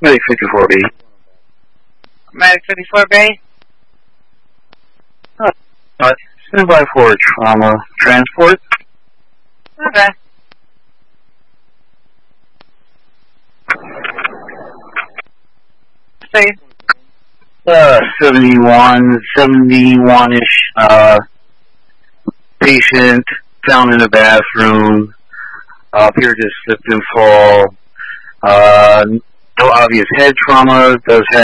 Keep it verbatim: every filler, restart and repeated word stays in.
Medic fifty-four B. Medic fifty-four B. Uh, stand by for trauma transport. Okay. See. Uh, seventy-one, seventy-one-ish, uh, patient found in a bathroom, uh, appeared to slip and fall, uh, no obvious head trauma, does have